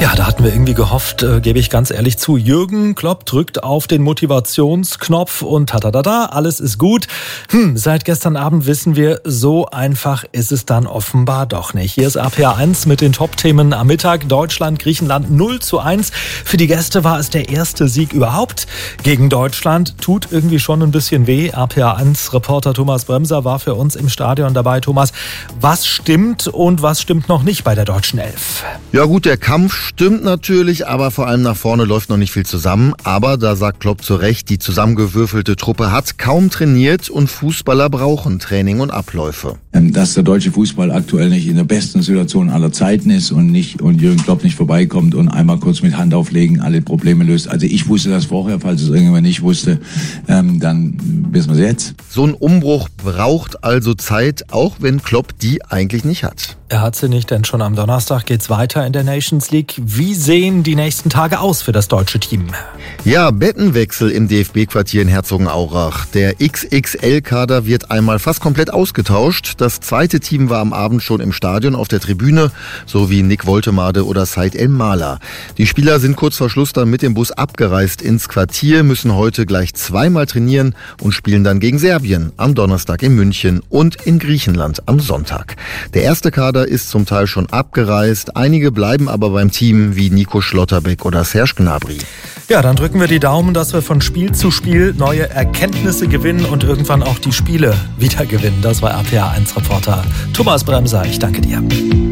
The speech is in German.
Ja, da hatten wir irgendwie gehofft, gebe ich ganz ehrlich zu, Jürgen Klopp drückt auf den Motivationsknopf und alles ist gut. Seit gestern Abend wissen wir, so einfach ist es dann offenbar doch nicht. Hier ist RPA1 mit den Top-Themen am Mittag. Deutschland, Griechenland 0:1. Für die Gäste war es der erste Sieg überhaupt gegen Deutschland. Tut irgendwie schon ein bisschen weh. RPA1-Reporter Thomas Bremser war für uns im Stadion dabei. Thomas, was stimmt und was stimmt noch nicht bei der deutschen Elf? Ja gut, der Kampf stimmt natürlich, aber vor allem nach vorne läuft noch nicht viel zusammen. Aber da sagt Klopp zu Recht, die zusammengewürfelte Truppe hat kaum trainiert und Fußballer brauchen Training und Abläufe. Dass der deutsche Fußball aktuell nicht in der besten Situation aller Zeiten ist und Jürgen Klopp nicht vorbeikommt und einmal kurz mit Hand auflegen alle Probleme löst. Also ich wusste das vorher, falls es irgendjemand nicht wusste, dann wissen wir es jetzt. So ein Umbruch braucht also Zeit, auch wenn Klopp die eigentlich nicht hat. Er hat sie nicht, denn schon am Donnerstag geht's weiter in der Nations League. Wie sehen die nächsten Tage aus für das deutsche Team? Ja, Bettenwechsel im DFB-Quartier in Herzogenaurach. Der XXL-Kader wird einmal fast komplett ausgetauscht. Das zweite Team war am Abend schon im Stadion auf der Tribüne, so wie Nick Woltemade oder Said El Mala. Die Spieler sind kurz vor Schluss dann mit dem Bus abgereist ins Quartier, müssen heute gleich zweimal trainieren und spielen dann gegen Serbien am Donnerstag in München und in Griechenland am Sonntag. Der erste Kader ist zum Teil schon abgereist. Einige bleiben aber beim Team, wie Nico Schlotterbeck oder Serge Gnabry. Ja, dann drücken wir die Daumen, dass wir von Spiel zu Spiel neue Erkenntnisse gewinnen und irgendwann auch die Spiele wieder gewinnen. Das war RPA1-Reporter Thomas Bremser. Ich danke dir.